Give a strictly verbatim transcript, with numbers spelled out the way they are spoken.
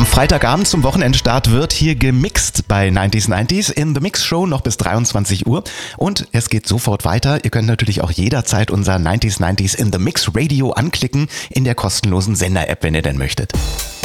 Am Freitagabend zum Wochenendstart wird hier gemixt bei neunzig neunzig in The Mix Show noch bis dreiundzwanzig Uhr. Und es geht sofort weiter. Ihr könnt natürlich auch jederzeit unser neunzig neunzig in The Mix Radio anklicken in der kostenlosen Sender-App, wenn ihr denn möchtet.